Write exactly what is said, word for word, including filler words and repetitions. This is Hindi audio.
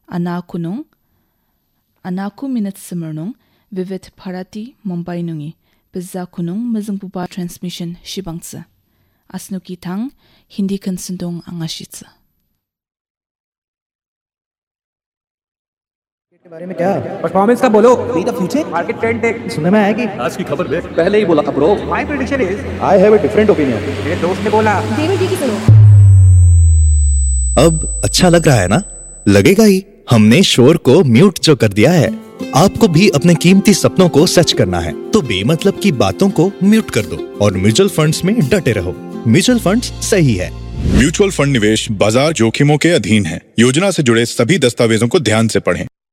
Anak kunung, anakku minat semenung, Vivid Bharati Mumbai nungi, Bizza kunung mezengbuba transmission shibangtse. Asnuki tang, Hindi kensendung angashitse. के बारे में क्या परफॉर्मेंस का बोलो be the future market trend देख सुनने में आया कि आज की खबर देख पहले ही बोला था bro my prediction is I have a different opinion मेरे दोस्त ने बोला डेविड जी की सुनो। अब अच्छा लग रहा है ना? लगेगा ही। हमने शोर को म्यूट जो कर दिया है। आपको भी अपने कीमती सपनों को सच करना है तो बेमतलब की बातों को म्यूट कर दो और म्यूचुअल फंड्स में डटे रहो। म्यूचुअल फंड्स सही है। म्यूचुअल फंड निवेश बाजार जोखिमों के अधीन है। योजना से जुड़े सभी दस्तावेजों को ध्यान से पढ़ें।